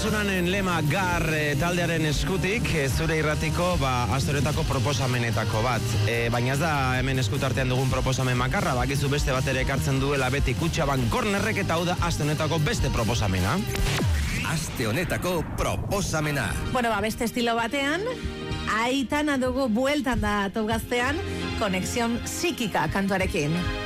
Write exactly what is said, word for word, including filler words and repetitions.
Osasunanen lema gar e, taldearen eskutik, e, zure irratiko, ba, astoretako proposamenetako bat. E, baina ez da hemen eskutartean dugun proposamen makarra, bakizu beste bat ere ekartzen duela beti Kutxabank Kornerrek, eta hau da aste honetako beste proposamena. Aste honetako proposamena. Bueno, ba, beste estilo batean, Aitana dugu bueltan da Top Gaztean, Konexión Psikika kantuarekin.